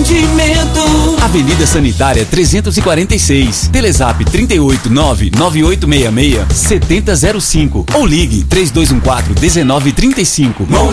atendimento. Avenida Sanitária 346, Telezap 389-9866-7005 ou ligue 3214-1935.